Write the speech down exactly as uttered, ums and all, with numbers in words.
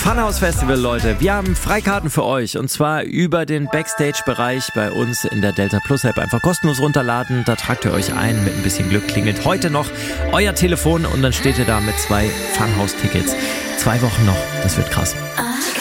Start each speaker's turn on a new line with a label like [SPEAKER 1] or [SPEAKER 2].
[SPEAKER 1] Funhouse Festival, Leute. Wir haben Freikarten für euch und zwar über den Backstage-Bereich bei uns in der Delta Plus App. Einfach kostenlos runterladen, da tragt ihr euch ein. Mit ein bisschen Glück klingelt heute noch euer Telefon und dann steht ihr da mit zwei Funhouse-Tickets. Zwei Wochen noch, das wird krass.